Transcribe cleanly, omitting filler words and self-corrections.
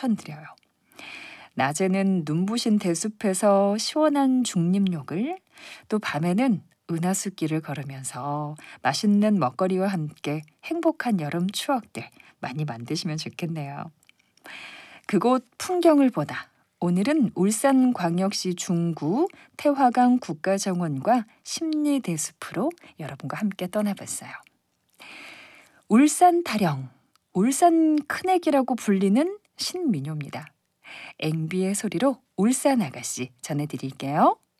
추천드려요. 낮에는 눈부신 대숲에서 시원한 중림욕을, 또 밤에는 은하수길을 걸으면서 맛있는 먹거리와 함께 행복한 여름 추억들 많이 만드시면 좋겠네요. 그곳 풍경을 보다 오늘은 울산광역시 중구 태화강 국가정원과 심리대숲으로 여러분과 함께 떠나봤어요. 울산 타령, 울산 큰애기라고 불리는 신민요입니다. 앵비의 소리로 울산 아가씨 전해드릴게요.